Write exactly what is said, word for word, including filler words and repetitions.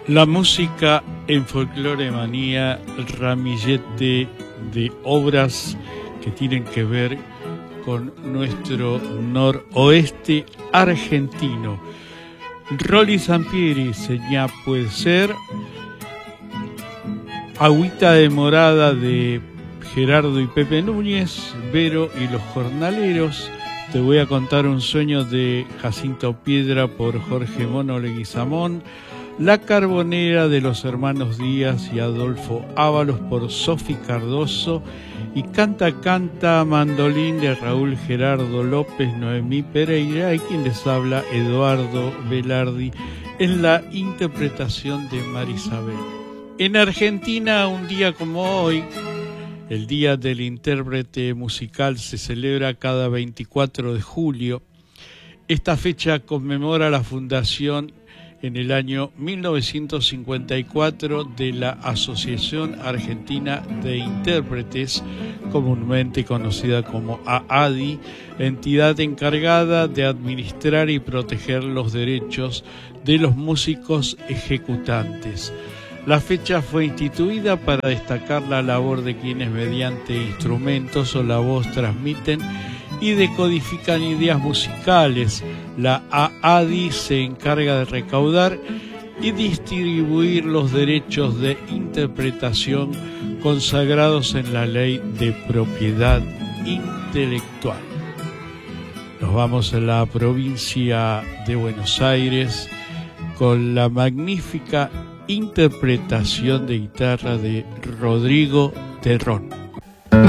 La música en Folclore Manía, ramillete de obras que tienen que ver con nuestro noroeste argentino. Rolly Sampieri, Señá puede ser, Agüita de Morada de Gerardo y Pepe Núñez, Vero y los Jornaleros, Te voy a contar un sueño de Jacinto Piedra por Jorge Mono Leguizamón, La Carbonera de los hermanos Díaz y Adolfo Ábalos por Sofi Cardoso, y Canta Canta Mandolín de Raúl Gerardo López, Noemí Pereira, y quien les habla, Eduardo Velardi, en la interpretación de Marisabel. En Argentina, un día como hoy, el Día del Intérprete Musical se celebra cada veinticuatro de julio. Esta fecha conmemora la fundación en el año mil novecientos cincuenta y cuatro de la Asociación Argentina de Intérpretes, comúnmente conocida como A A D I, entidad encargada de administrar y proteger los derechos de los músicos ejecutantes. La fecha fue instituida para destacar la labor de quienes mediante instrumentos o la voz transmiten y decodifican ideas musicales. La A A D I se encarga de recaudar y distribuir los derechos de interpretación consagrados en la Ley de Propiedad Intelectual. Nos vamos a la provincia de Buenos Aires con la magnífica interpretación de guitarra de Rodrigo Terrón.